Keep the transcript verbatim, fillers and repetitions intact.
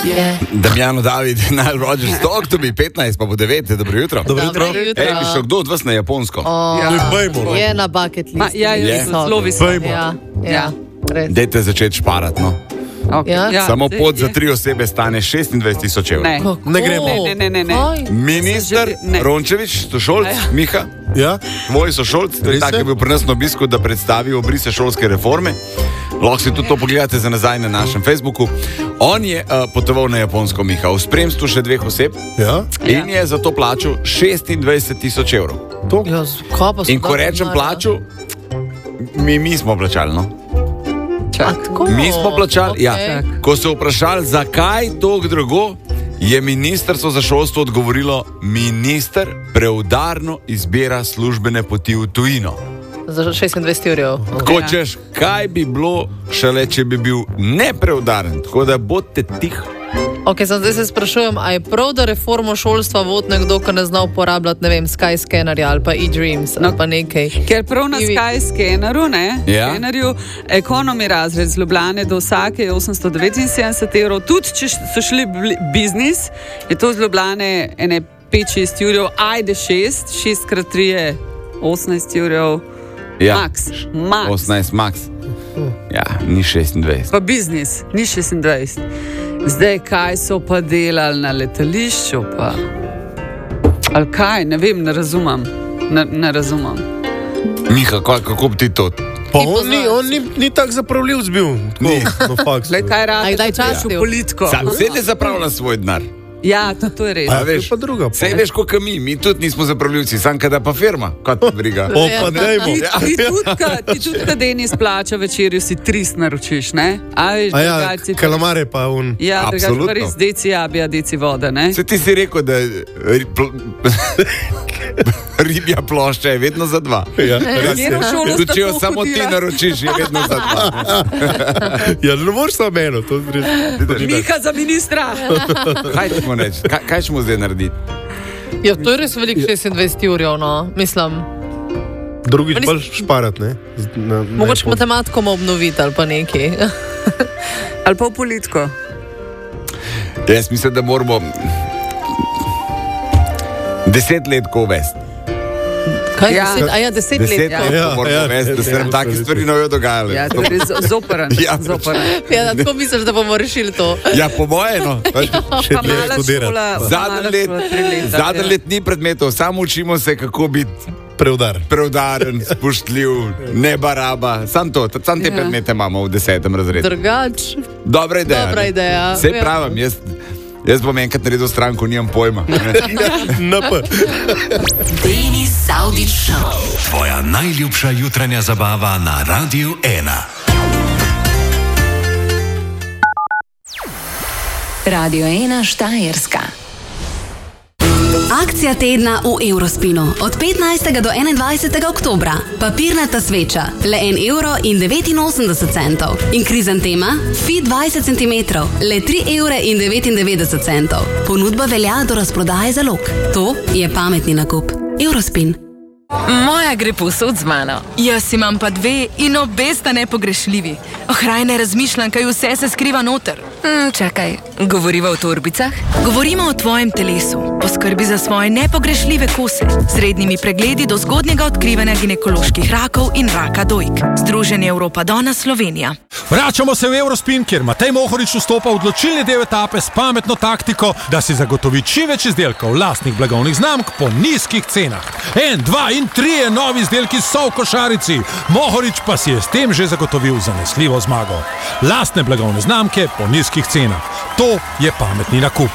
Yeah. Damjano David, Nile Rodgers, talk to me, petnajst pa bo devet, dobro jutro. Dobro jutro. Ej, bi šel kdo od vas na Japonsko? Oh, ja. Je na bucket list. Ma, ja, je zelo visoko. Ja, ja, res. Dajte začeti šparat, no. Okay. Ja. Ja, Samo zdaj pot za je. tri osebe stane šestindvajset tisoč evrov. Ne. Ne gremo. Ne, ne, ne, ne. Kaj? Minister Ne. Rončević, sošolc, Miha, Ja? tvoj sošolc, to je Res je? tak, je bil pri nas na obisku, da predstavi obrise šolske reforme. Lahko si tudi to pogledate za nazaj na našem Facebooku. On je uh, potoval na Japonsko, Miha, v spremstvu še dveh oseb Ja? in je za to plačal šestindvajset tisoč evrov. To? Ja, kaj pa so In ko dobro rečem znali, plaču, mi, mi smo plačali, no. A, tako? Mi smo plačali, Okej. ja. Ko so vprašali, zakaj toliko drago, je ministrstvo za šolstvo odgovorilo: minister preudarno izbira službene poti v tujino. Za šestindvajset evrov. Tako češ, kaj bi bilo šele, če bi bil nepreudaren, tako da bodite tiho. Ok, sem zdaj se sprašujem, a je prav, da reformo šolstva vod nekdo, ki ne zna uporabljati, ne vem, Skyscannerja ali pa eDreams ali pa nekaj. Ker prav na Ivi. Skyscanneru, ne, Ja. Scannerju, ekonomi razred z Ljubljane do vsake je osemsto devetinsedemdeset evrov, tudi če so šli bli- biznis, je to z Ljubljane ene pet šest evrov, ajde šest, šest krat tri je osemnajst evrov, Ja. max, max, osemnajst max. Ja, ni šestindvajset. pa biznis, ni šestindvajset. Zdaj, kaj so pa delali na letališču, pa? Ali kaj, ne vem, ne razumem, ne, ne razumem. Miha, kaj, kako bi ti to? Pa Ti on ni, poznaš. on ni, ni tak zapravljivc bil. Tako, no, faks. Glej, kaj rade, Aj, daj da čas, v ja. politiko. Vse ne zapravlja svoj denar. Ja, to, to je res. A, A to je veš, pa druga. pa. Sej veš, kot mi, mi tudi nismo zapravljivci, sam kada pa firma, kot te briga. O, pa dajmo. Ti, ti tudi, ka- ti tudi, kad Denis plača večerjo, si trist naročiš, ne? A veš, A ja, drugače pa- kalamare pa un. Ja, drugače pa Absolutno. res deci jabija, deci vode, ne? Se ti si rekel, da ri- pl- ribja plošča je vedno za dva. Ja, res je. Katero šolo Tudi sta če jo tako samo ti hodila? naročiš, je vedno za dva. Ja, ne moreš samo eno, to res. to ni tako. Miha za ministra! Kaj ćemo reči? Kaj, kaj ćemo zdaj narediti? Ja, to je res veliko šestindvajset evrov, no, mislim. Drugič Pa nis- bolj šparat, ne? Z- na- na Mogoče Japonskem. matematiko obnoviti ali pa nekaj. Ali pa v politiko. Jaz mislim, da moramo deset let ko uvesti. Kaj, Ja. deset, a ja, deset, Deset let. let Ja, ko moramo ja, uvesti, da se nam ja, take ja. stvari ne bodo dogajale. Ja, to je res zoporen. Ja, zoporen. Ja, tako misliš, da bomo rešili to. Ja, po moje, no. Še Pa dlje mala študirati. šola, pa Zadnji mala let, šola, tri leta, zadnji ja. let ni predmetov, samo učimo se, kako biti Preudar. preudaren, spoštljiv, ne baraba. Sam to, sam te Ja. predmete imamo v desetem razredu. Drugač. Dobra ideja. Dobra ne? ideja. Sej Ja. pravim, jaz, jaz bom enkrat naredil stranko, nimam pojma. N P. Denis Saudić Show. Tvoja najljubša jutranja zabava na Radiu ena. Radio ena Štajerska. Akcija tedna v Eurospinu. Od petnajstega do enaindvajsetega oktobra. Papirnata sveča, le en evro in devetinosemdeset centov. In krizantema, fi dvajset centimetrov, le tri evre in devetindevetdeset centov. Ponudba velja do razprodaje zalog. To je pametni nakup. Eurospin. Moja gre povsod z mano. Jaz imam pa dve in obe sta nepogrešljivi. Ohraj ne razmišljam, kaj vse se skriva noter. Hmm, čakaj, govoriva o torbicah? Govorimo o tvojem telesu. Poskrbi za svoje nepogrešljive kose. Z rednimi pregledi do zgodnjega odkrivanja ginekoloških rakov in raka dojk. Združenje Evropa Dona Slovenija. Vračamo se v Eurospin, kjer Matej Mohorič vstopa v odločilni del etape s pametno taktiko, da si zagotovi čim več izdelkov lastnih blagovnih znamk po nizkih cenah. En, dva in trije novi izdelki so v košarici. Mohorič pa si je s tem že zagotovil zanesljivo zmago. Lastne blagovne znamke po nizkih cenah. To je pametni nakup.